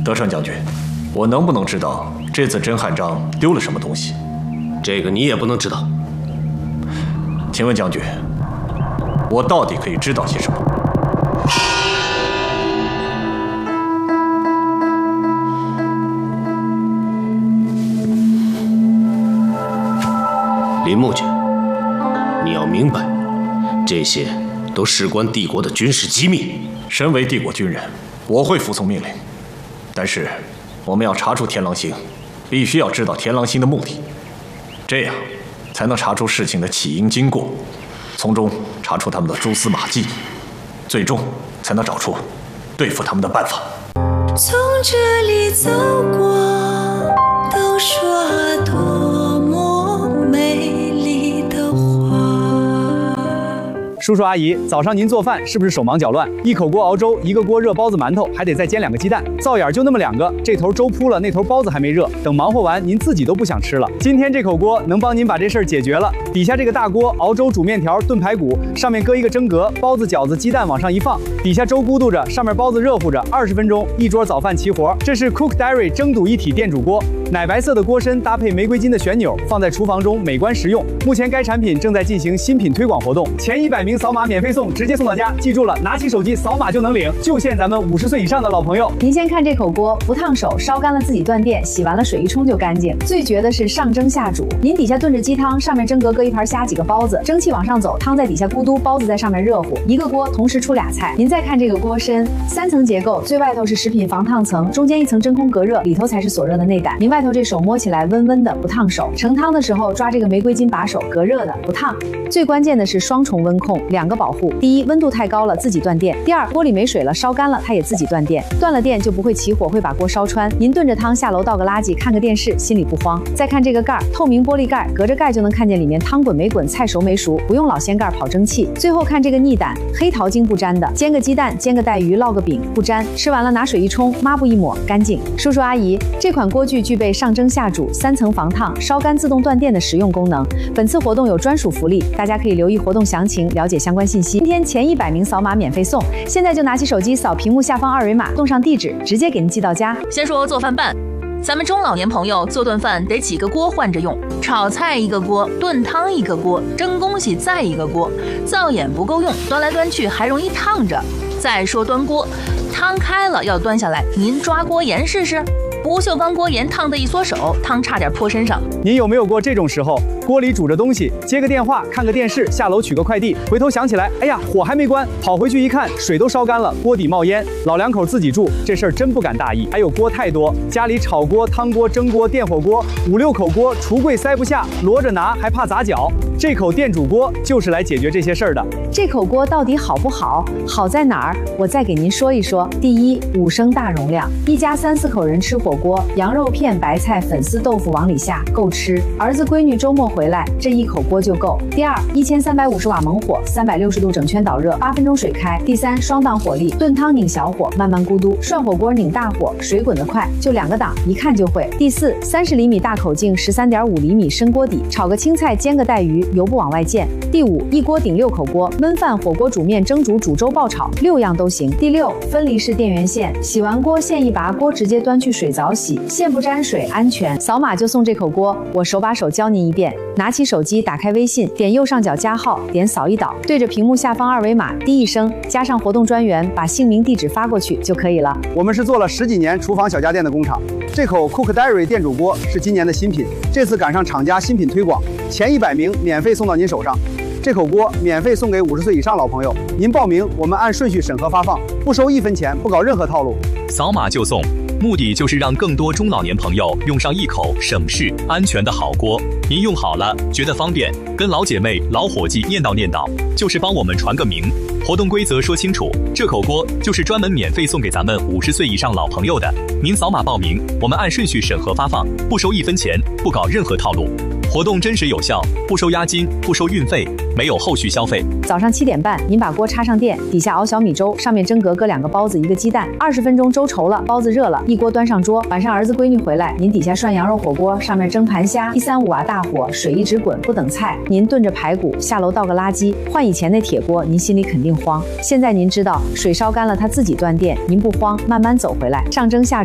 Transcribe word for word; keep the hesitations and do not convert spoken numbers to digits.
德胜将军，我能不能知道这次甄汉章丢了什么东西？ 这个你也不能知道。 请问将军，我到底可以知道些什么？ 林木君，你要明白，这些都事关帝国的军事机密。 身为帝国军人，我会服从命令。但是，我们要查出天狼星，必须要知道天狼星的目的，这样才能查出事情的起因经过，从中查出他们的蛛丝马迹，最终才能找出对付他们的办法。 从这里走过，都说多么美丽的花。 叔叔阿姨，早上您做饭是不是手忙脚乱？一口锅熬粥，一个锅热包子馒头，还得再煎两个鸡蛋，灶眼就那么两个，这头粥铺了，那头包子还没热，等忙活完，您自己都不想吃了。今天这口锅能帮您把这事儿解决了。底下这个大锅熬粥、煮面条、炖排骨，上面搁一个蒸格，包子、饺子、鸡蛋往上一放，底下粥咕嘟着，上面包子热乎着，二十分钟一桌早饭齐活。这是 Cook Dairy 蒸笃一体电煮锅，奶白色的锅身搭配玫瑰金的旋钮，放在厨房中美观实用。目前该产品正在进行新品推广活动，前一百名扫码免费送，直接送到家。记住了，拿起手机扫码就能领，就限咱们五十岁以上的老朋友。 您先看这口锅，不烫手，烧干了自己断电，洗完了水一冲就干净。最绝的是上蒸下煮，您底下炖着鸡汤，上面蒸格搁一盘虾几个包子，蒸汽往上走，汤在底下咕嘟，包子在上面热乎，一个锅同时出俩菜。您再看这个锅身，三层结构，最外头是食品防烫层，中间一层真空隔热，里头才是锁热的内胆。您外头这手摸起来温温的，不烫手。盛汤的时候抓这个玫瑰金把手，隔热的，不烫。最关键的是双重温控，两个保护。第一，温度太高了自己断电；第二，锅里没水了，烧干了它也自己断电。断了电就不会起火，会把锅烧穿。您炖着汤下楼倒个垃圾，看个电视，心里不慌。再看这个盖儿，透明玻璃盖，隔着盖就能看见里面汤滚没滚，菜熟没熟，不用老掀盖跑蒸汽。最后看这个腻胆，黑桃精不粘的，煎个鸡蛋，煎个带鱼，烙个饼不粘。吃完了拿水一冲，抹布一抹，干净。叔叔阿姨，这款锅具具备上蒸下煮、三层防烫、烧干自动断电的实用功能。本次活动有专属福利，大家可以留意活动详情，了解相关信息。今天前一百名扫码免费送，现在就拿起手机扫屏幕下方二维码，动上地址，直接给您寄到家。 先说做饭办，咱们中老年朋友做顿饭得几个锅换着用，炒菜一个锅，炖汤一个锅，蒸东西再一个锅，灶眼不够用，端来端去还容易烫着。再说端锅，汤开了要端下来，您抓锅沿试试。不锈钢锅沿烫得一缩手，汤差点泼身上。 您有没有过这种时候？锅里煮着东西，接个电话，看个电视，下楼取个快递，回头想起来，哎呀，火还没关，跑回去一看，水都烧干了，锅底冒烟。老两口自己住，这事儿真不敢大意。还有锅太多，家里炒锅、汤锅、蒸锅、电火锅，五六口锅，橱柜塞不下，摞着拿还怕砸脚。这口电煮锅就是来解决这些事儿的。 这口锅到底好不好？好在哪儿？我再给您说一说。第一，五升大容量，一家三四口人吃火锅，羊肉片、白菜、粉丝、豆腐往里下，够吃。儿子闺女周末回来，这一口锅就够。第二，一千三百五十瓦猛火，三百六十度整圈导热，八分钟水开。第三，双档火力，炖汤拧小火，慢慢咕嘟；涮火锅拧大火，水滚得快，就两个档，一看就会。第四，三十厘米大口径，十三点五厘米深锅底，炒个青菜，煎个带鱼，油不往外溅。第五，一锅顶六口锅，焖饭、火锅、煮面、蒸煮、煮粥、爆炒，六样都行。第六，分离式电源线，洗完锅线一拔，锅直接端去水澡洗，线不沾水，安全。扫码就送这口锅，我手把手教您一遍。拿起手机，打开微信，点右上角加号，点扫一导，对着屏幕下方二维码滴一声，加上活动专员，把姓名、地址发过去就可以了。 我们是做了十几年厨房小家电的工厂，这口 Cook Dairy 电煮锅是今年的新品，这次赶上厂家新品推广，前一百名免费送到您手上。这口锅免费送给五十岁以上老朋友，您报名，我们按顺序审核发放，不收一分钱，不搞任何套路， 扫码就送。目的就是让更多中老年朋友用上一口省事、安全的好锅。您用好了，觉得方便，跟老姐妹、老伙计念叨念叨，就是帮我们传个名。活动规则说清楚，这口锅就是专门免费送给咱们五十岁以上老朋友的。您扫码报名，我们按顺序审核发放，不收一分钱，不搞任何套路。活动真实有效，不收押金，不收运费，没有后续消费。 早上七点半，您把锅插上电，底下熬小米粥，上面蒸格搁两个包子，一个鸡蛋，二十分钟粥稠了，包子热了，一锅端上桌。晚上儿子闺女回来，您底下涮羊肉火锅，上面蒸盘虾，一三五瓦大火，水一直滚，不等菜。您炖着排骨，下楼倒个垃圾。换以前那铁锅，您心里肯定慌。现在您知道，水烧干了它自己断电，您不慌，慢慢走回来，上蒸下煮。